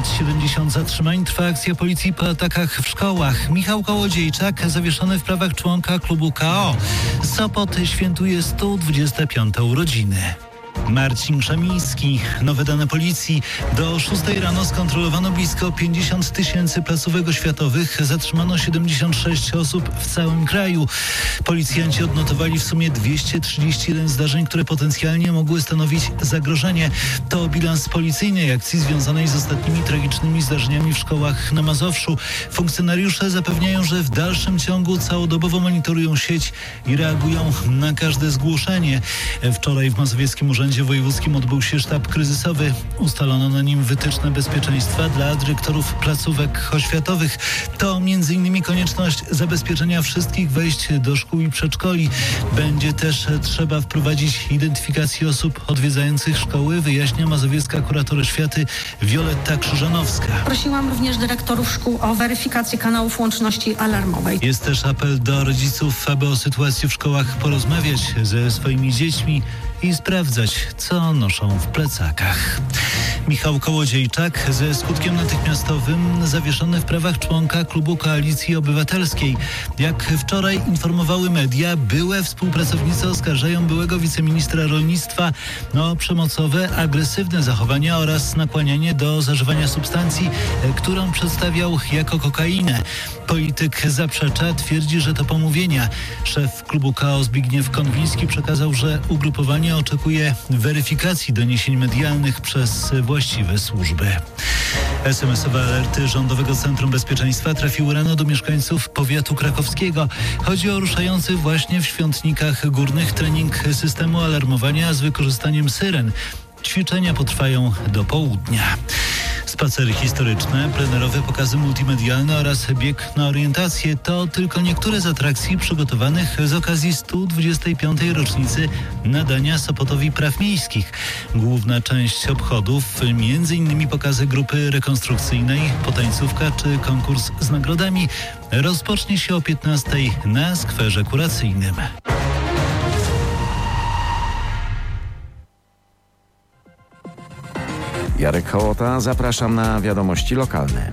Ponad 70 zatrzymań, trwa akcja policji po atakach w szkołach. Michał Kołodziejczak zawieszony w prawach członka klubu KO. Sopot świętuje 125. urodziny. Marcin Krzemiński. Nowe dane policji. Do 6 rano skontrolowano blisko 50 000 placówek oświatowych. Zatrzymano 76 osób w całym kraju. Policjanci odnotowali w sumie 231 zdarzeń, które potencjalnie mogły stanowić zagrożenie. To bilans policyjnej akcji związanej z ostatnimi tragicznymi zdarzeniami w szkołach na Mazowszu. Funkcjonariusze zapewniają, że w dalszym ciągu całodobowo monitorują sieć i reagują na każde zgłoszenie. Wczoraj w Mazowieckim Urzędzie Wojewódzkim odbył się sztab kryzysowy. Ustalono na nim wytyczne bezpieczeństwa dla dyrektorów placówek oświatowych. To m.in. konieczność zabezpieczenia wszystkich wejść do szkół i przedszkoli. Będzie też trzeba wprowadzić identyfikację osób odwiedzających szkoły, wyjaśnia mazowiecka kurator oświaty Wioletta Krzyżanowska. Prosiłam również dyrektorów szkół o weryfikację kanałów łączności alarmowej. Jest też apel do rodziców, aby o sytuacji w szkołach porozmawiać ze swoimi dziećmi i sprawdzać, co noszą w plecakach. Michał Kołodziejczak ze skutkiem natychmiastowym zawieszony w prawach członka klubu Koalicji Obywatelskiej. Jak wczoraj informowały media, byłe współpracownicy oskarżają byłego wiceministra rolnictwa o przemocowe, agresywne zachowania oraz nakłanianie do zażywania substancji, którą przedstawiał jako kokainę. Polityk zaprzecza, twierdzi, że to pomówienia. Szef klubu KO Zbigniew Konwiński przekazał, że ugrupowanie oczekuje weryfikacji doniesień medialnych przez właściwe służby. SMS-owe alerty Rządowego Centrum Bezpieczeństwa trafiły rano do mieszkańców powiatu krakowskiego. Chodzi o ruszający właśnie w Świątnikach Górnych trening systemu alarmowania z wykorzystaniem syren. Ćwiczenia potrwają do południa. Spacery historyczne, plenerowe pokazy multimedialne oraz bieg na orientację to tylko niektóre z atrakcji przygotowanych z okazji 125. rocznicy nadania Sopotowi praw miejskich. Główna część obchodów, m.in. pokazy grupy rekonstrukcyjnej, potańcówka czy konkurs z nagrodami, rozpocznie się o 15 na skwerze kuracyjnym. Jarek Hołota, zapraszam na wiadomości lokalne.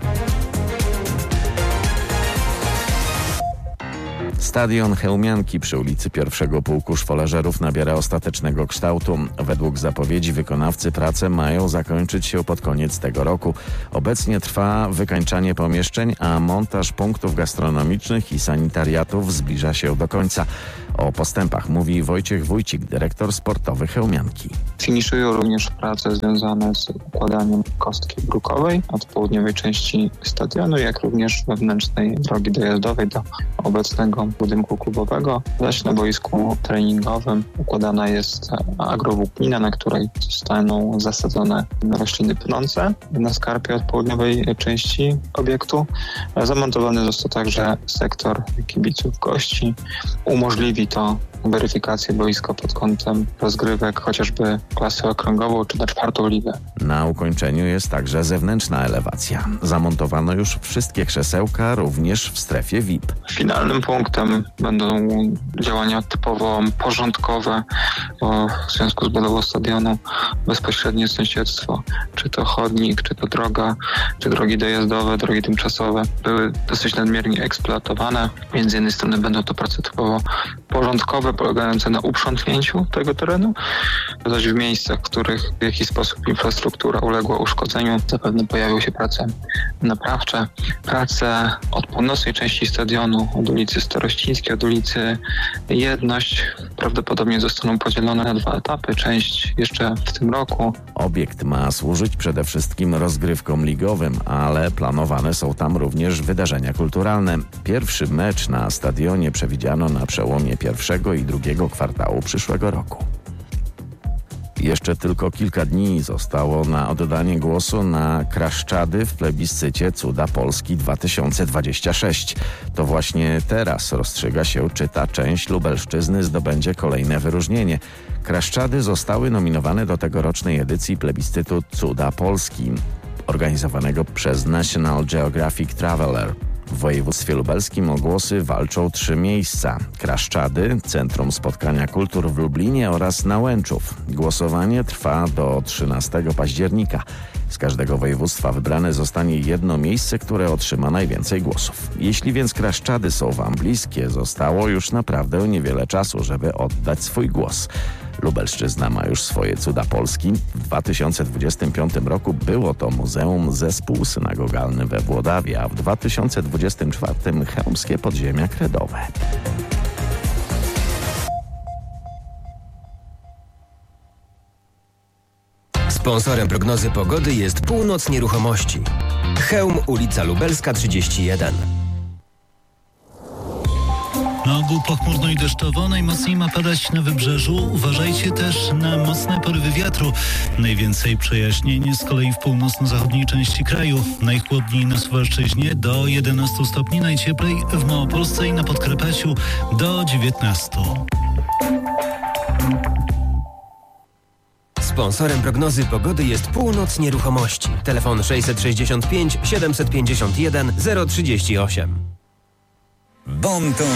Stadion Chełmianki przy ulicy Pierwszego Pułku Szwolażerów nabiera ostatecznego kształtu. Według zapowiedzi wykonawcy prace mają zakończyć się pod koniec tego roku. Obecnie trwa wykańczanie pomieszczeń, a montaż punktów gastronomicznych i sanitariatów zbliża się do końca. O postępach mówi Wojciech Wójcik, dyrektor sportowy Chełmianki. Finiszują również prace związane z układaniem kostki brukowej od południowej części stadionu, jak również wewnętrznej drogi dojazdowej do obecnego budynku klubowego. Zaś na boisku treningowym układana jest agrowłóknina, na której zostaną zasadzone rośliny pnące. Na skarpie od południowej części obiektu zamontowany został także sektor kibiców gości. Umożliwi to weryfikację boiska pod kątem rozgrywek, chociażby klasy okręgową czy na 4. ligę. Na ukończeniu jest także zewnętrzna elewacja. Zamontowano już wszystkie krzesełka, również w strefie VIP. Finalnym punktem będą działania typowo porządkowe w związku z budową stadionu, bezpośrednie sąsiedztwo, czy to chodnik, czy to droga, czy drogi dojazdowe, drogi tymczasowe były dosyć nadmiernie eksploatowane, więc z jednej strony będą to prace typowo porządkowe, polegające na uprzątnięciu tego terenu, zaś w miejscach, w których w jakiś sposób infrastruktura uległa uszkodzeniu, zapewne pojawią się prace naprawcze. Prace od północnej części stadionu, od ulicy Starościńskiej, od ulicy Jedność, prawdopodobnie zostaną podzielone na 2 etapy, część jeszcze w tym roku. Obiekt ma służyć przede wszystkim rozgrywkom ligowym, ale planowane są tam również wydarzenia kulturalne. Pierwszy mecz na stadionie przewidziano na przełomie pierwszego i drugiego kwartału przyszłego roku. Jeszcze tylko kilka dni zostało na oddanie głosu na Kraszczady w plebiscycie Cuda Polski 2026. To właśnie teraz rozstrzyga się, czy ta część Lubelszczyzny zdobędzie kolejne wyróżnienie. Kraszczady zostały nominowane do tegorocznej edycji plebiscytu Cuda Polski, organizowanego przez National Geographic Traveler. W województwie lubelskim o głosy walczą 3 miejsca: Kraszczady, Centrum Spotkania Kultur w Lublinie oraz Nałęczów. Głosowanie trwa do 13 października. Z każdego województwa wybrane zostanie jedno miejsce, które otrzyma najwięcej głosów. Jeśli więc Kraszczady są Wam bliskie, zostało już naprawdę niewiele czasu, żeby oddać swój głos. Lubelszczyzna ma już swoje cuda Polski. W 2025 roku było to Muzeum Zespół Synagogalny we Włodawie, a w 2024 chełmskie podziemia kredowe. Sponsorem prognozy pogody jest Północ Nieruchomości. Chełm, ulica Lubelska 31. Na ogół pochmurno i deszczowo, najmocniej ma padać na wybrzeżu. Uważajcie też na mocne porywy wiatru. Najwięcej przejaśnień z kolei w północno-zachodniej części kraju. Najchłodniej na Suwalszczyźnie do 11 stopni, najcieplej w Małopolsce i na Podkarpaciu do 19. Sponsorem prognozy pogody jest Północ Nieruchomości. Telefon 665 751 038. Bon ton.